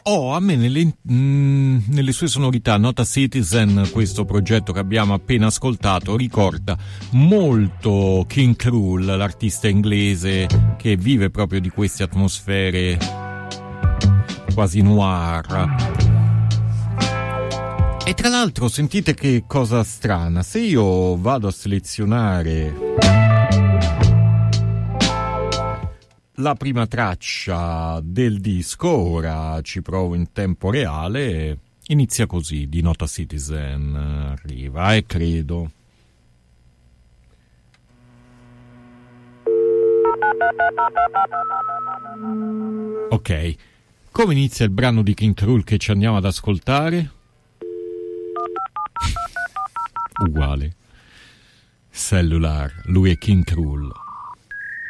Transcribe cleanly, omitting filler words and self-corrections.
a me nelle sue sonorità Nota Citizen, questo progetto che abbiamo appena ascoltato, ricorda molto King Krul, l'artista inglese che vive proprio di queste atmosfere quasi noir. E tra l'altro sentite che cosa strana, se io vado a selezionare la prima traccia del disco, ora ci provo in tempo reale, inizia così, di Nota Citizen, arriva, credo. Ok, come inizia il brano di King Krul che ci andiamo ad ascoltare? Uguale. Cellular, lui è King Krul.